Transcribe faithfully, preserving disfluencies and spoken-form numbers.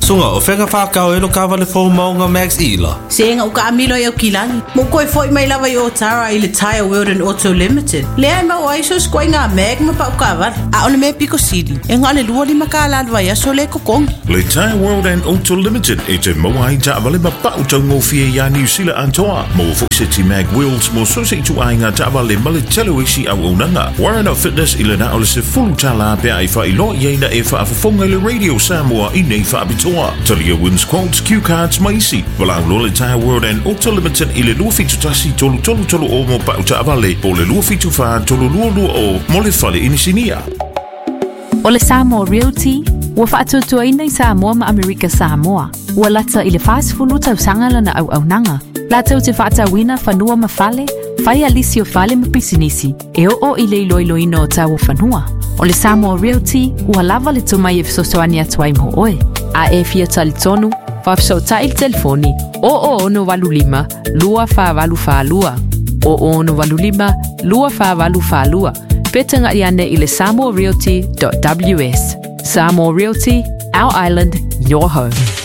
Sunga o whenga whakau e lo kawale fo maunga Max Ila. Senga o ka amilo e o kilangi. Mo koe foi mai lava i o Tara i le Tire World and Auto Limited. Lea ma o aiso skoi ngā meg ma pa o kawale. A ole me Pico City. E ngā le lua li maka alalwa ia so le kokongi. Le Tire World and Auto Limited e te moa i ta avale ma pa o tau ngofia ia New Zealand antoa. Mo o City Mag Wheels mo so se i tu ai ngā ta avale ma le telo isi au unanga. Warren of Fitness i le na ole se fulu tala pia i wha i lo i eina e wha afafonga le Radio Samoa i nei wha abitoa. Talia wins quotes, cue cards maisi. Walau lo le Tire World and Auto Limited i le lua fitu tasi tolu tolu tolu o mo pa o ta avale po le lua fitu wha tolu lua lua o mo le whale inisinia. O le Samoa Realty, ua whaatutua ina i Samoa ma Amerika Samoa. Ua lata i le whaasifulu tau sangala na au au nanga. Lata te whaatawina whanua ma whale, whai alisi o whale ma pisinisi, e o o i le iloiloina o tau o whanua. O le Samoa Realty, ua lava le tumai e fisosoani atuai mo oe. A e fia tali tonu, whafsota il telefoni, o o ono walu lima, lua wha walu wha lua. O o ono walu lima, lua wha walu wha lua. Petanga iane i le samoa realty dot w s. Samoa Realty, our island, your home.